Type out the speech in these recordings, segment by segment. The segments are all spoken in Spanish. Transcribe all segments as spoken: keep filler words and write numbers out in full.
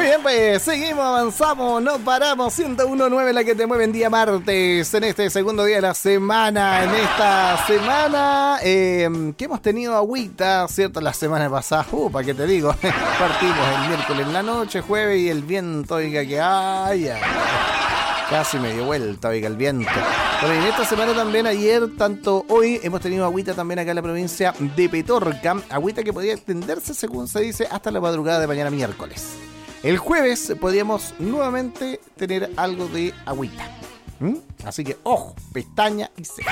bien, pues seguimos, avanzamos, no paramos. ciento uno punto nueve la que te mueve en día martes, en este segundo día de la semana. En esta semana eh, que hemos tenido agüita, ¿cierto? La semana pasada, uh, ¿para qué te digo? Partimos el miércoles en la noche, jueves, y el viento, oiga, que ay, ay, casi me dio vuelta, oiga, el viento. Pero en esta semana también, ayer, tanto hoy, hemos tenido agüita también acá en la provincia de Petorca. Agüita que podía extenderse, según se dice, hasta la madrugada de mañana miércoles. El jueves podríamos nuevamente tener algo de agüita. ¿Mm? Así que, ojo, pestaña y ceja.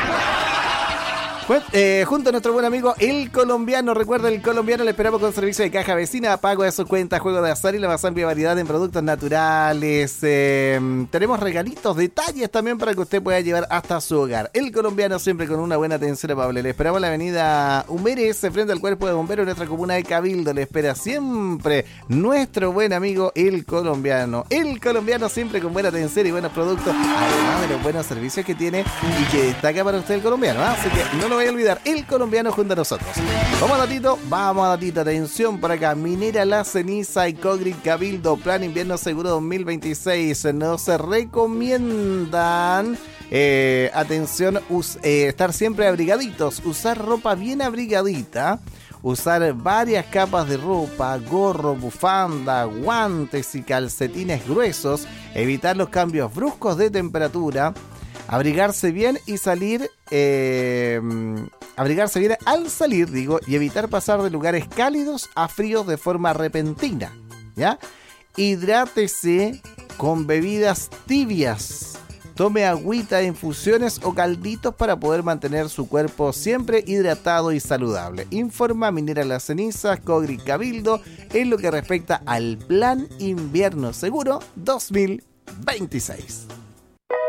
Pues, eh, junto a nuestro buen amigo El Colombiano. Recuerda, El Colombiano le esperamos con servicio de caja vecina, pago de su cuenta, juego de azar y la más amplia variedad en productos naturales. Eh, tenemos regalitos, detalles también para que usted pueda llevar hasta su hogar. El Colombiano, siempre con una buena atención amable. Le esperamos en la avenida Humérez, frente al cuerpo de bomberos de nuestra comuna de Cabildo. Le espera siempre nuestro buen amigo El Colombiano. El Colombiano, siempre con buena atención y buenos productos, además de los buenos servicios que tiene y que destaca para usted El Colombiano, ¿eh? Así que no lo voy a olvidar, El Colombiano junto a nosotros. Vamos a datito, vamos a datito, atención por acá. Minera La Ceniza y Cogrit Cabildo, plan invierno seguro dos mil veintiséis. No se recomiendan, eh, atención, us, eh, estar siempre abrigaditos, usar ropa bien abrigadita, usar varias capas de ropa, gorro, bufanda, guantes y calcetines gruesos, evitar los cambios bruscos de temperatura, abrigarse bien y salir, eh, abrigarse bien al salir, digo, y evitar pasar de lugares cálidos a fríos de forma repentina, ¿ya? Hidrátese con bebidas tibias. Tome agüita de infusiones o calditos para poder mantener su cuerpo siempre hidratado y saludable. Informa Minera Las Cenizas, Cogrit Cabildo, en lo que respecta al Plan Invierno Seguro dos mil veintiséis.